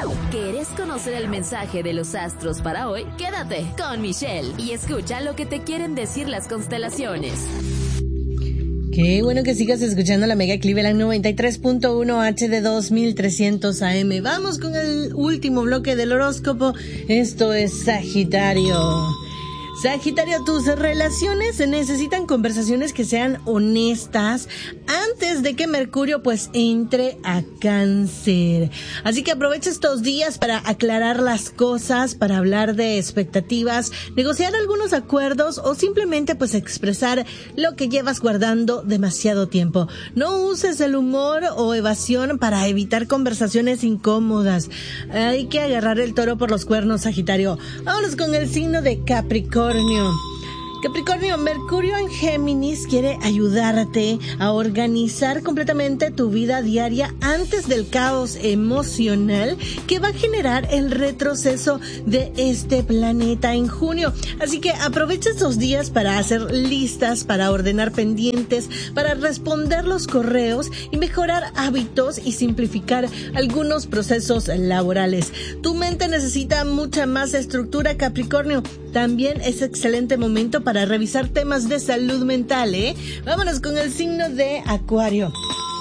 ¿Quieres conocer el mensaje de los astros para hoy? Quédate con Michelle y escucha lo que te quieren decir las constelaciones. Qué bueno que sigas escuchando la Mega Cleveland 93.1 HD 2300 AM. Vamos con el último bloque del horóscopo. Esto es Sagitario. Sagitario, tus relaciones necesitan conversaciones que sean honestas antes de que Mercurio pues entre a Cáncer. Así que aprovecha estos días para aclarar las cosas, para hablar de expectativas, negociar algunos acuerdos o simplemente pues expresar lo que llevas guardando demasiado tiempo. No uses el humor o evasión para evitar conversaciones incómodas. Hay que agarrar el toro por los cuernos, Sagitario. Vámonos con el signo de Capricornio. Capricornio, Mercurio en Géminis quiere ayudarte a organizar completamente tu vida diaria antes del caos emocional que va a generar el retroceso de este planeta en junio. Así que aprovecha estos días para hacer listas, para ordenar pendientes, para responder los correos y mejorar hábitos y simplificar algunos procesos laborales. Tu mente necesita mucha más estructura, Capricornio. También es excelente momento para revisar temas de salud mental, ¿eh? Vámonos con el signo de Acuario.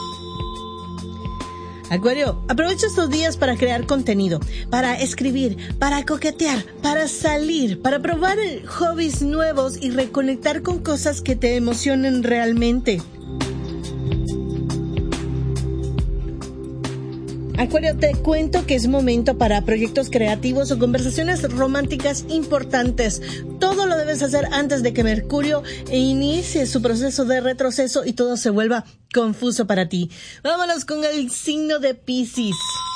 Acuario, aprovecha estos días para crear contenido, para escribir, para coquetear, para salir, para probar hobbies nuevos y reconectar con cosas que te emocionen realmente. Acuario, te cuento que es momento para proyectos creativos o conversaciones románticas importantes. Todo lo debes hacer antes de que Mercurio inicie su proceso de retroceso y todo se vuelva confuso para ti. Vámonos con el signo de Piscis.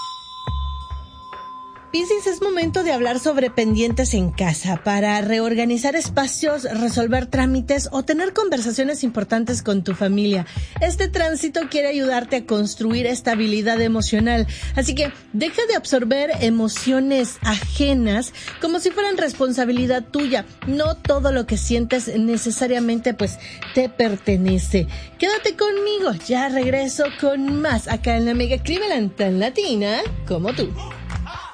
Piscis, es momento de hablar sobre pendientes en casa para reorganizar espacios, resolver trámites o tener conversaciones importantes con tu familia. Este tránsito quiere ayudarte a construir estabilidad emocional, así que deja de absorber emociones ajenas como si fueran responsabilidad tuya. No todo lo que sientes necesariamente pues te pertenece. Quédate conmigo, ya regreso con más acá en la Mega Cleveland, tan latina como tú.